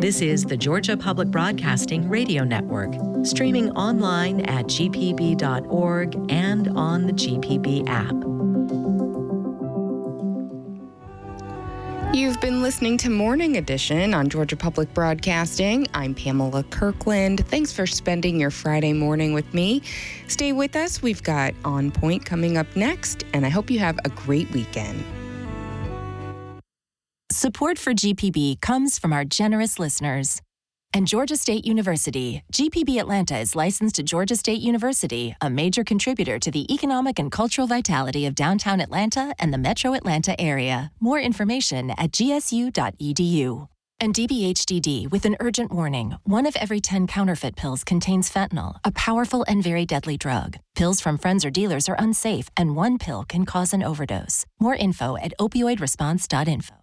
This is the Georgia Public Broadcasting Radio Network, streaming online at gpb.org and on the GPB app. You've been listening to Morning Edition on Georgia Public Broadcasting. I'm Pamela Kirkland. Thanks for spending your Friday morning with me. Stay with us. We've got On Point coming up next, and I hope you have a great weekend. Support for GPB comes from our generous listeners. And Georgia State University. GPB Atlanta is licensed to Georgia State University, a major contributor to the economic and cultural vitality of downtown Atlanta and the metro Atlanta area. More information at gsu.edu. And DBHDD with an urgent warning. 1 of every 10 counterfeit pills contains fentanyl, a powerful and very deadly drug. Pills from friends or dealers are unsafe, and 1 pill can cause an overdose. More info at opioidresponse.info.